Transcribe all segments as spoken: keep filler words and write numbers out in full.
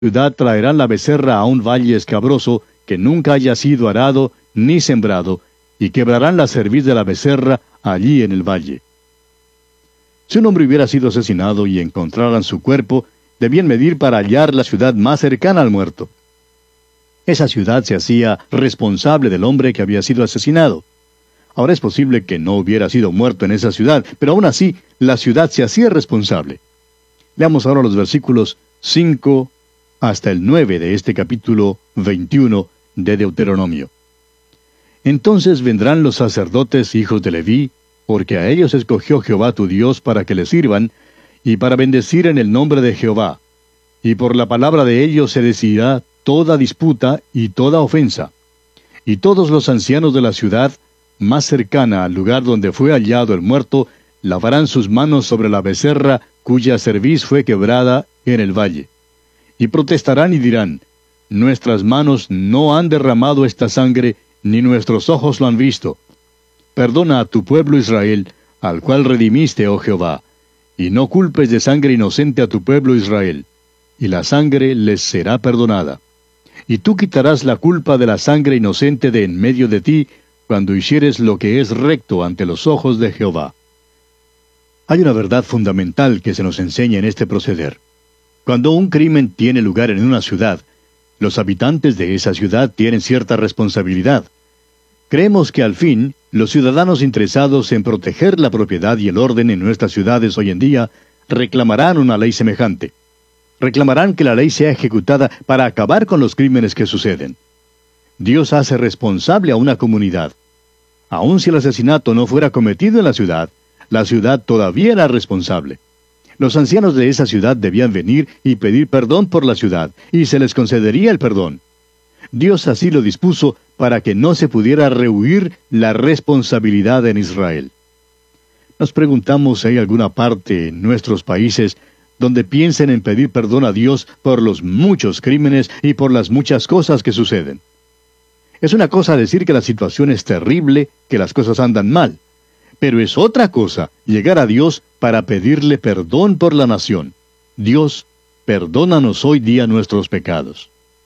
ciudad traerán la becerra a un valle escabroso que nunca haya sido arado ni sembrado, y quebrarán la cerviz de la becerra allí en el valle. Si un hombre hubiera sido asesinado y encontraran su cuerpo, debían medir para hallar la ciudad más cercana al muerto. Esa ciudad se hacía responsable del hombre que había sido asesinado. Ahora es posible que no hubiera sido muerto en esa ciudad, pero aún así, la ciudad se hacía responsable. Leamos ahora los versículos cinco hasta el nueve de este capítulo veintiuno de Deuteronomio. Entonces vendrán los sacerdotes hijos de Leví, porque a ellos escogió Jehová tu Dios para que le sirvan, y para bendecir en el nombre de Jehová. Y por la palabra de ellos se decidirá toda disputa y toda ofensa. Y todos los ancianos de la ciudad, más cercana al lugar donde fue hallado el muerto, lavarán sus manos sobre la becerra cuya cerviz fue quebrada en el valle. Y protestarán y dirán, nuestras manos no han derramado esta sangre, ni nuestros ojos lo han visto. Perdona a tu pueblo Israel, al cual redimiste, oh Jehová, y no culpes de sangre inocente a tu pueblo Israel, y la sangre les será perdonada. Y tú quitarás la culpa de la sangre inocente de en medio de ti, cuando hicieres lo que es recto ante los ojos de Jehová. Hay una verdad fundamental que se nos enseña en este proceder. Cuando un crimen tiene lugar en una ciudad, los habitantes de esa ciudad tienen cierta responsabilidad. Creemos que al fin, los ciudadanos interesados en proteger la propiedad y el orden en nuestras ciudades hoy en día, reclamarán una ley semejante. Reclamarán que la ley sea ejecutada para acabar con los crímenes que suceden. Dios hace responsable a una comunidad. Aun si el asesinato no fuera cometido en la ciudad, la ciudad todavía era responsable. Los ancianos de esa ciudad debían venir y pedir perdón por la ciudad, y se les concedería el perdón. Dios así lo dispuso para que no se pudiera rehuir la responsabilidad en Israel. Nos preguntamos si hay alguna parte en nuestros países donde piensen en pedir perdón a Dios por los muchos crímenes y por las muchas cosas que suceden. Es una cosa decir que la situación es terrible, que las cosas andan mal. Pero es otra cosa llegar a Dios para pedirle perdón por la nación. Dios, perdónanos hoy día nuestros pecados.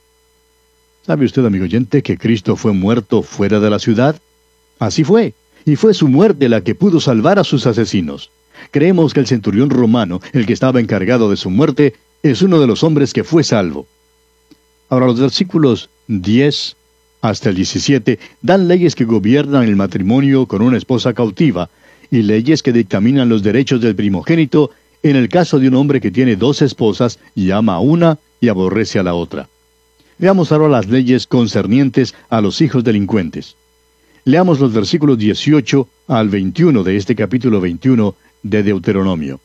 ¿Sabe usted, amigo oyente, que Cristo fue muerto fuera de la ciudad? Así fue, y fue su muerte la que pudo salvar a sus asesinos. Creemos que el centurión romano, el que estaba encargado de su muerte, es uno de los hombres que fue salvo. Ahora los versículos diez hasta el diecisiete dan leyes que gobiernan el matrimonio con una esposa cautiva, y leyes que dictaminan los derechos del primogénito en el caso de un hombre que tiene dos esposas y ama a una y aborrece a la otra. Veamos ahora las leyes concernientes a los hijos delincuentes. Leamos los versículos dieciocho al veintiuno de este capítulo veintiuno de Deuteronomio.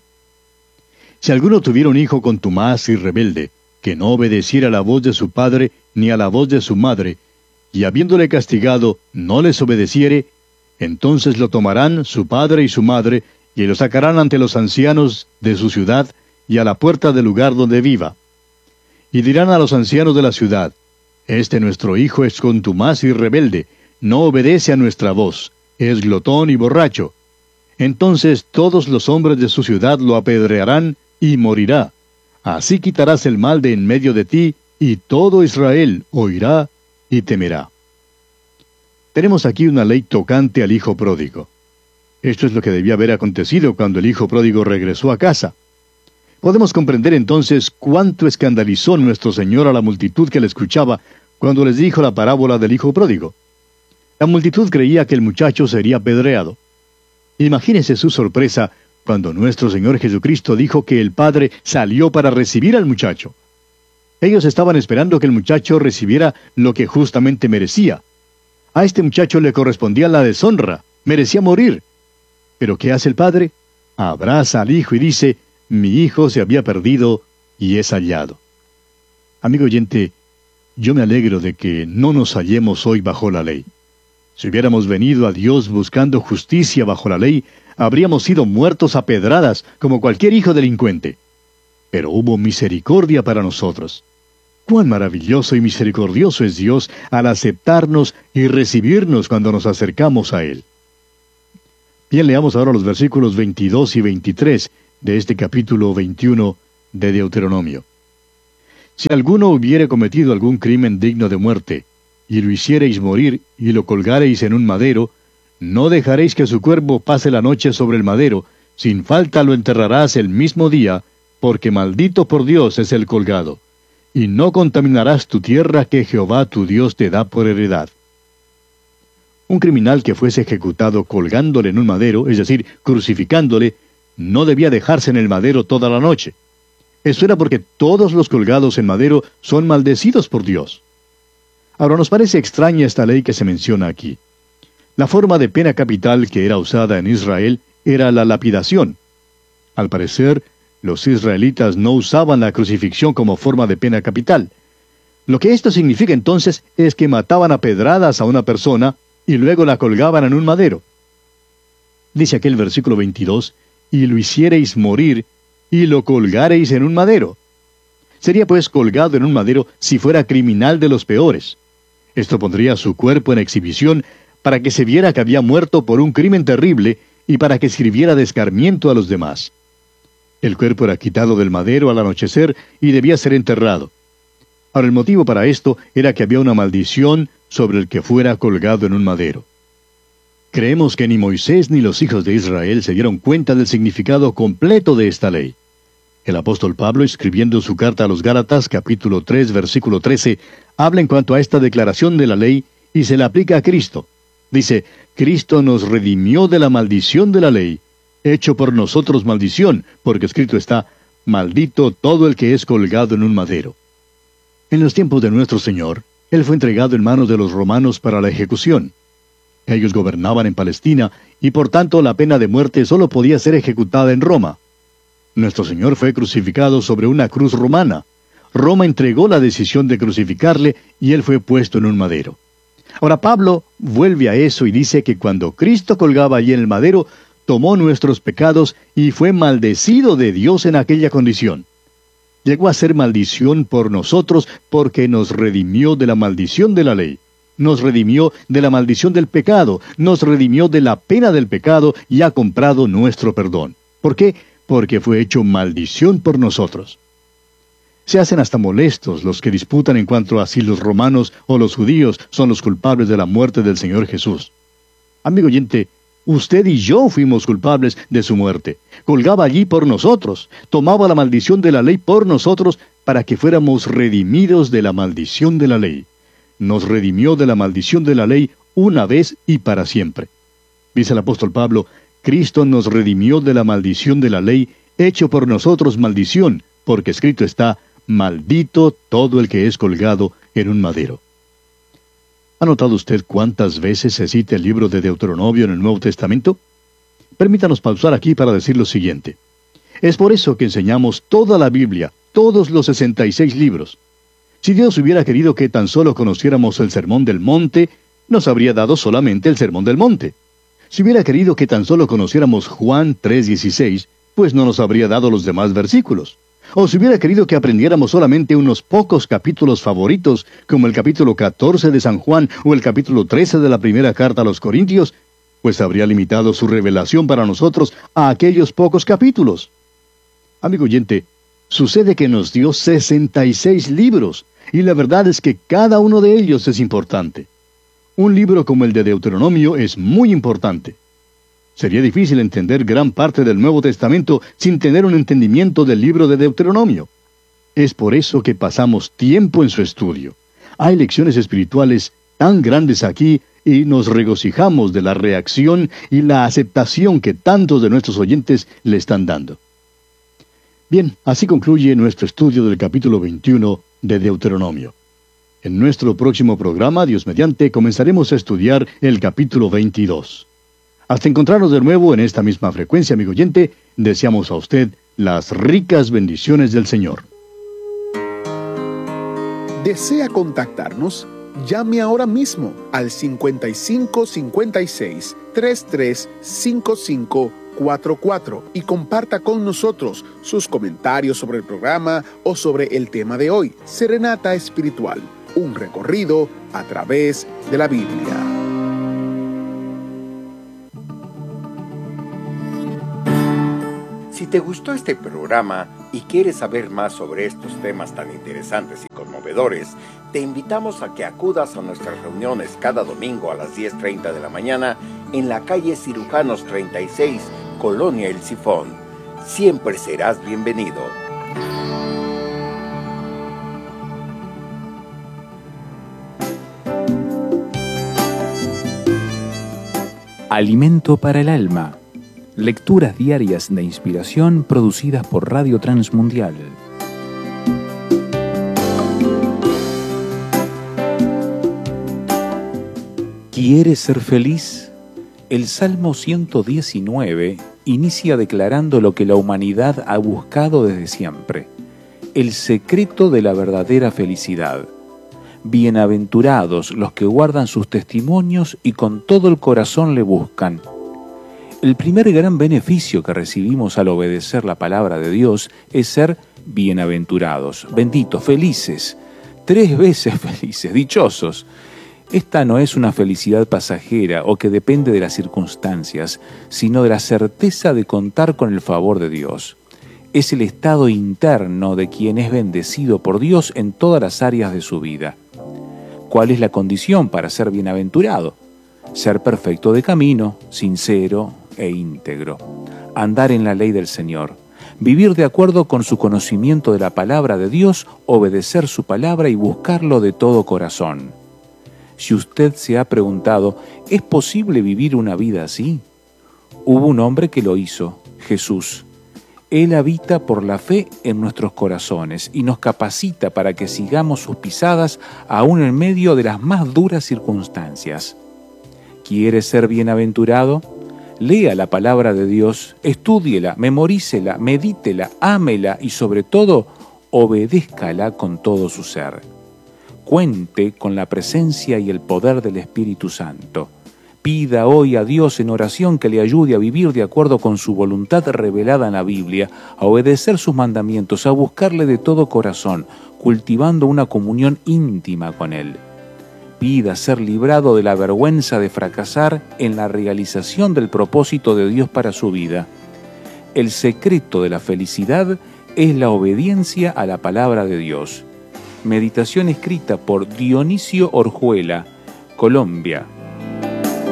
Si alguno tuviera un hijo contumaz y rebelde, que no obedeciera a la voz de su padre ni a la voz de su madre, y habiéndole castigado no les obedeciere, entonces lo tomarán su padre y su madre, y lo sacarán ante los ancianos de su ciudad y a la puerta del lugar donde viva. Y dirán a los ancianos de la ciudad, este nuestro hijo es contumaz y rebelde, no obedece a nuestra voz, es glotón y borracho. Entonces todos los hombres de su ciudad lo apedrearán y morirá. Así quitarás el mal de en medio de ti, y todo Israel oirá y temerá. Tenemos aquí una ley tocante al hijo pródigo. Esto es lo que debía haber acontecido cuando el hijo pródigo regresó a casa. Podemos comprender entonces cuánto escandalizó nuestro Señor a la multitud que le escuchaba cuando les dijo la parábola del hijo pródigo. La multitud creía que el muchacho sería apedreado. Imagínese su sorpresa cuando nuestro Señor Jesucristo dijo que el Padre salió para recibir al muchacho. Ellos estaban esperando que el muchacho recibiera lo que justamente merecía. A este muchacho le correspondía la deshonra, merecía morir. ¿Pero qué hace el Padre? Abraza al hijo y dice, mi hijo se había perdido y es hallado. Amigo oyente, yo me alegro de que no nos hallemos hoy bajo la ley. Si hubiéramos venido a Dios buscando justicia bajo la ley, habríamos sido muertos a pedradas como cualquier hijo delincuente. Pero hubo misericordia para nosotros. Cuán maravilloso y misericordioso es Dios al aceptarnos y recibirnos cuando nos acercamos a Él. Bien, leamos ahora los versículos veintidós y veintitrés de este capítulo veintiuno de Deuteronomio. Si alguno hubiere cometido algún crimen digno de muerte, y lo hiciereis morir, y lo colgareis en un madero, no dejaréis que su cuerpo pase la noche sobre el madero, sin falta lo enterrarás el mismo día, porque maldito por Dios es el colgado. Y no contaminarás tu tierra que Jehová tu Dios te da por heredad. Un criminal que fuese ejecutado colgándole en un madero, es decir, crucificándole, no debía dejarse en el madero toda la noche. Esto era porque todos los colgados en madero son maldecidos por Dios. Ahora, nos parece extraña esta ley que se menciona aquí. La forma de pena capital que era usada en Israel era la lapidación. Al parecer, los israelitas no usaban la crucifixión como forma de pena capital. Lo que esto significa entonces es que mataban a pedradas a una persona y luego la colgaban en un madero. Dice aquel versículo veintidós, y lo hiciereis morir, y lo colgareis en un madero. Sería pues colgado en un madero si fuera criminal de los peores. Esto pondría su cuerpo en exhibición para que se viera que había muerto por un crimen terrible y para que sirviera de escarmiento a los demás. El cuerpo era quitado del madero al anochecer y debía ser enterrado. Ahora, el motivo para esto era que había una maldición sobre el que fuera colgado en un madero. Creemos que ni Moisés ni los hijos de Israel se dieron cuenta del significado completo de esta ley. El apóstol Pablo, escribiendo su carta a los Gálatas, capítulo tres, versículo trece, habla en cuanto a esta declaración de la ley y se la aplica a Cristo. Dice, Cristo nos redimió de la maldición de la ley, hecho por nosotros maldición, porque escrito está, maldito todo el que es colgado en un madero. En los tiempos de nuestro Señor, Él fue entregado en manos de los romanos para la ejecución. Ellos gobernaban en Palestina, y por tanto la pena de muerte solo podía ser ejecutada en Roma. Nuestro Señor fue crucificado sobre una cruz romana. Roma entregó la decisión de crucificarle, y Él fue puesto en un madero. Ahora Pablo vuelve a eso y dice que cuando Cristo colgaba allí en el madero, tomó nuestros pecados y fue maldecido de Dios en aquella condición. Llegó a ser maldición por nosotros porque nos redimió de la maldición de la ley. Nos redimió de la maldición del pecado, nos redimió de la pena del pecado y ha comprado nuestro perdón. ¿Por qué? Porque fue hecho maldición por nosotros. Se hacen hasta molestos los que disputan en cuanto a si los romanos o los judíos son los culpables de la muerte del Señor Jesús. Amigo oyente, usted y yo fuimos culpables de su muerte. Colgaba allí por nosotros, tomaba la maldición de la ley por nosotros para que fuéramos redimidos de la maldición de la ley. Nos redimió de la maldición de la ley una vez y para siempre. Dice el apóstol Pablo, Cristo nos redimió de la maldición de la ley, hecho por nosotros maldición, porque escrito está, maldito todo el que es colgado en un madero. ¿Ha notado usted cuántas veces se cita el libro de Deuteronomio en el Nuevo Testamento? Permítanos pausar aquí para decir lo siguiente. Es por eso que enseñamos toda la Biblia, todos los sesenta y seis libros. Si Dios hubiera querido que tan solo conociéramos el Sermón del Monte, nos habría dado solamente el Sermón del Monte. Si hubiera querido que tan solo conociéramos Juan tres dieciséis, pues no nos habría dado los demás versículos. O si hubiera querido que aprendiéramos solamente unos pocos capítulos favoritos, como el capítulo catorce de San Juan o el capítulo trece de la primera carta a los Corintios, pues habría limitado su revelación para nosotros a aquellos pocos capítulos. Amigo oyente, sucede que nos dio sesenta y seis libros, y la verdad es que cada uno de ellos es importante. Un libro como el de Deuteronomio es muy importante. Sería difícil entender gran parte del Nuevo Testamento sin tener un entendimiento del libro de Deuteronomio. Es por eso que pasamos tiempo en su estudio. Hay lecciones espirituales tan grandes aquí y nos regocijamos de la reacción y la aceptación que tantos de nuestros oyentes le están dando. Bien, así concluye nuestro estudio del capítulo veintiuno de Deuteronomio. En nuestro próximo programa, Dios mediante, comenzaremos a estudiar el capítulo veintidós. Hasta encontrarnos de nuevo en esta misma frecuencia, amigo oyente, deseamos a usted las ricas bendiciones del Señor. ¿Desea contactarnos? Llame ahora mismo al cincuenta y cinco cincuenta y seis, treinta y tres cincuenta y cinco cuarenta y cuatro y comparta con nosotros sus comentarios sobre el programa o sobre el tema de hoy, Serenata Espiritual, un recorrido a través de la Biblia. Si te gustó este programa y quieres saber más sobre estos temas tan interesantes y conmovedores, te invitamos a que acudas a nuestras reuniones cada domingo a las diez treinta de la mañana en la calle Cirujanos treinta y seis, Colonia El Sifón. Siempre serás bienvenido. Alimento para el alma. Lecturas diarias de inspiración producidas por Radio Transmundial. ¿Quieres ser feliz? El Salmo ciento diecinueve inicia declarando lo que la humanidad ha buscado desde siempre: el secreto de la verdadera felicidad. Bienaventurados los que guardan sus testimonios y con todo el corazón le buscan. El primer gran beneficio que recibimos al obedecer la palabra de Dios es ser bienaventurados, benditos, felices, tres veces felices, dichosos. Esta no es una felicidad pasajera o que depende de las circunstancias, sino de la certeza de contar con el favor de Dios. Es el estado interno de quien es bendecido por Dios en todas las áreas de su vida. ¿Cuál es la condición para ser bienaventurado? Ser perfecto de camino, sincero e íntegro. Andar en la ley del Señor. Vivir de acuerdo con su conocimiento de la palabra de Dios, obedecer su palabra y buscarlo de todo corazón. Si usted se ha preguntado, ¿es posible vivir una vida así? Hubo un hombre que lo hizo, Jesús. Él habita por la fe en nuestros corazones y nos capacita para que sigamos sus pisadas aún en medio de las más duras circunstancias. ¿Quiere ser bienaventurado? Lea la palabra de Dios, estúdiela, memorícela, medítela, ámela y sobre todo, obedézcala con todo su ser. Cuente con la presencia y el poder del Espíritu Santo. Pida hoy a Dios en oración que le ayude a vivir de acuerdo con su voluntad revelada en la Biblia, a obedecer sus mandamientos, a buscarle de todo corazón, cultivando una comunión íntima con Él. Pida ser librado de la vergüenza de fracasar en la realización del propósito de Dios para su vida. El secreto de la felicidad es la obediencia a la palabra de Dios. Meditación escrita por Dionisio Orjuela, Colombia.